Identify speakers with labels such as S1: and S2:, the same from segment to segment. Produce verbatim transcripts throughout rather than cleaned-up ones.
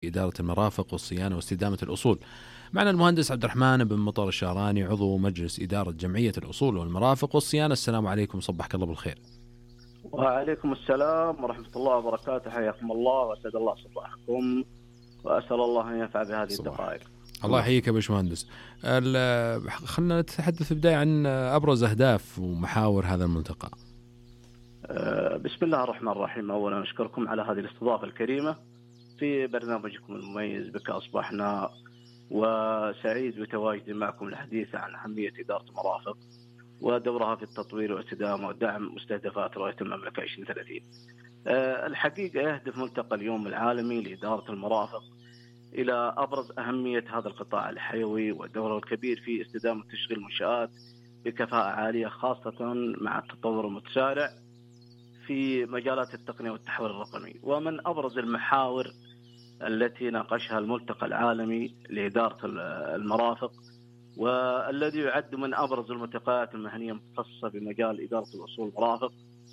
S1: إدارة المرافق والصيانة واستدامة الأصول. معنا المهندس عبد الرحمن بن مطر الشهراني، عضو مجلس إدارة جمعية الأصول والمرافق والصيانة. السلام عليكم، صبحك الله بالخير.
S2: وعليكم السلام ورحمة الله وبركاته، حياكم الله وأسعد الله صباحكم، وأسأل الله أن ينفع بهذه الدقائق.
S1: الله يحييك يا باشمهندس. خلنا نتحدث في البداية عن أبرز أهداف ومحاور هذا الملتقى.
S2: بسم الله الرحمن الرحيم. أولا أشكركم على هذه الاستضافة الكريمة في برنامجكم المميز بك أصبحنا، وسعيد بتواجدي معكم الحديث عن أهمية إدارة المرافق ودورها في التطوير والاستدامة ودعم مستهدفات رؤية المملكة عشرين ثلاثين. الحقيقة يهدف ملتقى اليوم العالمي لإدارة المرافق إلى أبرز أهمية هذا القطاع الحيوي ودوره الكبير في استدامة تشغيل المنشآت بكفاءة عالية، خاصة مع التطور المتسارع في مجالات التقنية والتحول الرقمي. ومن أبرز المحاور التي ناقشها الملتقى العالمي لإدارة المرافق، والذي يعد من أبرز الملتقيات المهنية المختصة بمجال إدارة الأصول والمرافق،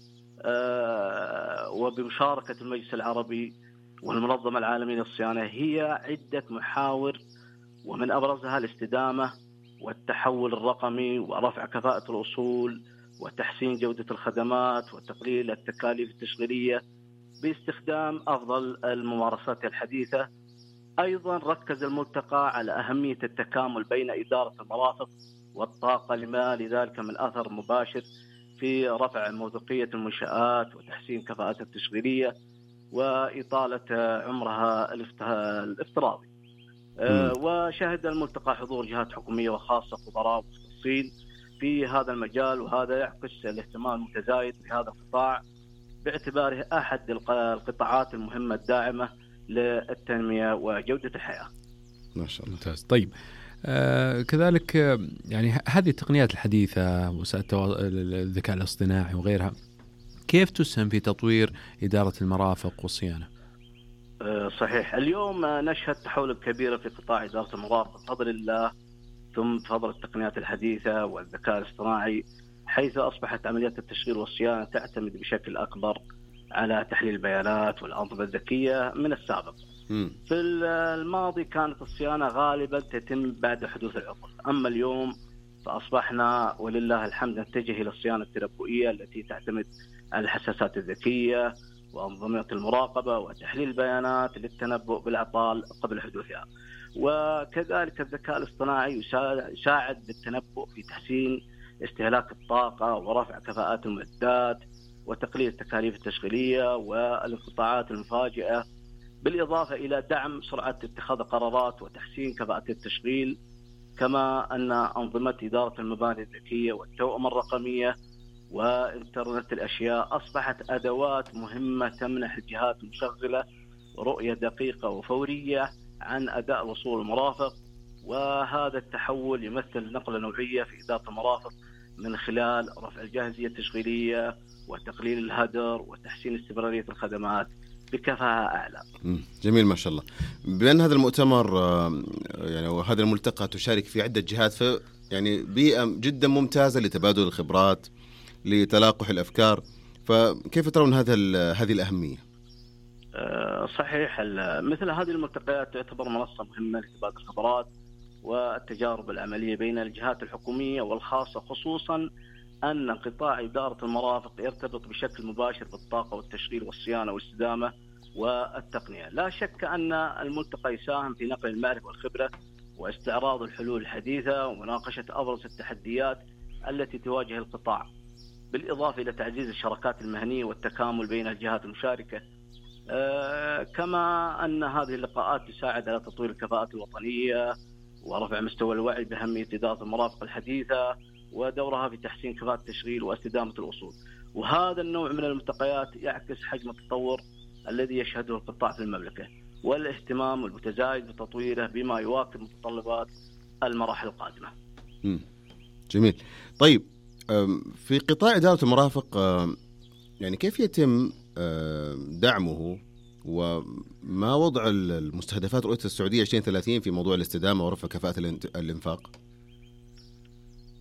S2: وبمشاركة المجلس العربي والمنظمة العالمية للصيانة، هي عدة محاور، ومن أبرزها الاستدامة والتحول الرقمي ورفع كفاءة الأصول وتحسين جودة الخدمات وتقليل التكاليف التشغيلية باستخدام أفضل الممارسات الحديثة. أيضا ركز الملتقى على أهمية التكامل بين إدارة المرافق والطاقة، لما لذلك من أثر مباشر في رفع موثوقية المنشآت وتحسين كفاءتها التشغيلية وإطالة عمرها الافتراضي. أه وشهد الملتقى حضور جهات حكومية وخاصة خبراء مختصين في هذا المجال، وهذا يعكس الاهتمام المتزايد بهذا القطاع باعتباره أحد القطاعات المهمة الداعمة للتنمية وجودة الحياة.
S1: ما شاء الله، ممتاز. طيب آه كذلك آه يعني هذه التقنيات الحديثة وسائل الذكاء الاصطناعي وغيرها كيف تسهم في تطوير إدارة المرافق والصيانة؟
S2: آه صحيح. اليوم نشهد تحول كبير في قطاع إدارة المرافق بفضل الله، ثم بفضل التقنيات الحديثة والذكاء الاصطناعي، حيث أصبحت عمليات التشغيل والصيانة تعتمد بشكل أكبر على تحليل البيانات والأنظمة الذكية من السابق. م. في الماضي كانت الصيانة غالبا تتم بعد حدوث العطل، أما اليوم فأصبحنا ولله الحمد نتجه إلى الصيانة التنبؤية التي تعتمد على الحساسات الذكية وأنظمة المراقبة وتحليل البيانات للتنبؤ بالأعطال قبل حدوثها. وكذلك الذكاء الاصطناعي يساعد بالتنبؤ في تحسين استهلاك الطاقة ورفع كفاءات المعدات وتقليل التكاليف التشغيلية والانقطاعات المفاجئة، بالإضافة إلى دعم سرعة اتخاذ قرارات وتحسين كفاءة التشغيل، كما أن أنظمة إدارة المباني الذكية والتوأمة الرقمية وإنترنت الأشياء أصبحت أدوات مهمة تمنح الجهات المشغلة رؤية دقيقة وفورية عن أداء الوصول المرافق. وهذا التحول يمثل نقلة نوعية في إدارة المرافق من خلال رفع الجاهزية التشغيلية وتقليل الهدر وتحسين استمرارية الخدمات بكفاءة أعلى.
S3: جميل، ما شاء الله. بأن هذا المؤتمر يعني وهذا الملتقى تشارك في عدة جهات، في يعني بيئة جدا ممتازة لتبادل الخبرات، لتلاقح الأفكار، فكيف ترون هذا هذه الأهمية؟
S2: صحيح. مثل هذه الملتقيات تعتبر منصة مهمة لتبادل الخبرات والتجارب العملية بين الجهات الحكومية والخاصة، خصوصا أن قطاع إدارة المرافق يرتبط بشكل مباشر بالطاقة والتشغيل والصيانة والاستدامة والتقنية. لا شك أن الملتقى يساهم في نقل المعرفة والخبرة واستعراض الحلول الحديثة ومناقشة أبرز التحديات التي تواجه القطاع، بالإضافة إلى تعزيز الشراكات المهنية والتكامل بين الجهات المشاركة. آه كما أن هذه اللقاءات تساعد على تطوير الكفاءات الوطنية ورفع مستوى الوعي بأهمية إدارة المرافق الحديثة ودورها في تحسين كفاءة التشغيل واستدامة الأصول. وهذا النوع من الملتقيات يعكس حجم التطور الذي يشهده القطاع في المملكة والاهتمام المتزايد بتطويره بما يواكب متطلبات المراحل القادمة.
S3: جميل. طيب في قطاع إدارة المرافق يعني كيف يتم دعمه، وما وضع المستهدفات رؤية السعودية عشرين ثلاثين في موضوع الاستدامة ورفع كفاءة الإنفاق؟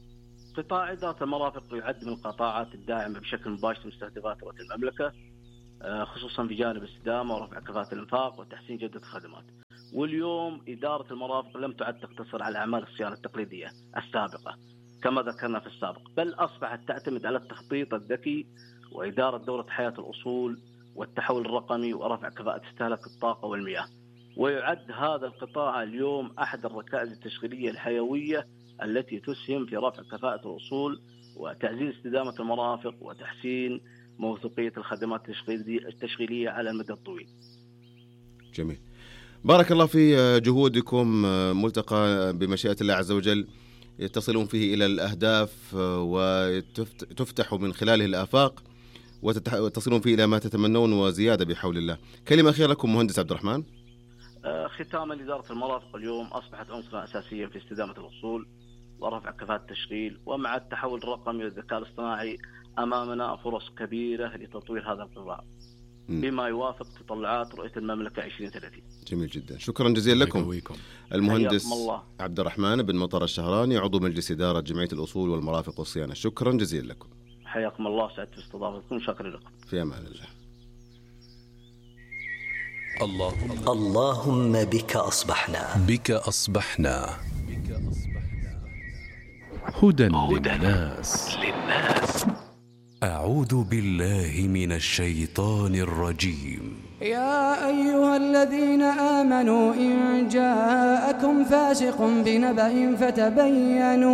S2: قطاع إدارة المرافق يعد من القطاعات الداعمة بشكل مباشر مستهدفات رؤية المملكة، خصوصا في جانب الاستدامة ورفع كفاءة الإنفاق وتحسين جودة الخدمات. واليوم إدارة المرافق لم تعد تقتصر على أعمال الصيانة التقليدية السابقة كما ذكرنا في السابق، بل أصبحت تعتمد على التخطيط الذكي وإدارة دورة حياة الأصول والتحول الرقمي ورفع كفاءة استهلاك الطاقة والمياه. ويعد هذا القطاع اليوم أحد الركائز التشغيلية الحيوية التي تسهم في رفع كفاءة الأصول وتعزيز استدامة المرافق وتحسين موثوقية الخدمات التشغيلية على المدى الطويل.
S3: جميل، بارك الله في جهودكم. ملتقى بمشيئة الله عز وجل تصلون فيه إلى الأهداف وتفتح من خلاله الآفاق وتصلون فيه إلى ما تتمنون وزيادة بحول الله. كلمة أخيرة لكم مهندس عبد الرحمن.
S2: ختاما، إدارة المرافق اليوم أصبحت عنصرا أساسيا في استدامة الأصول ورفع كفاءة التشغيل، ومع التحول الرقمي والذكاء الاصطناعي أمامنا فرص كبيرة لتطوير هذا القطاع بما يوافق تطلعات رؤية المملكة عشرين ثلاثين.
S3: جميل جدا، شكرا جزيلا لكم المهندس عبد الرحمن بن مطر الشهراني، عضو مجلس إدارة جمعية الأصول والمرافق والصيانة. شكرا جزيلا لكم.
S2: حياكم الله، سعدت باستضافتكم، شكرا لكم.
S3: في أمان الله.
S4: اللهم اللهم بك أصبحنا
S5: بك أصبحنا
S1: هدى للناس.
S5: أعوذ بالله من الشيطان الرجيم.
S6: يا أيها الذين آمنوا إن جاءكم فاسق بنبأ فتبينوا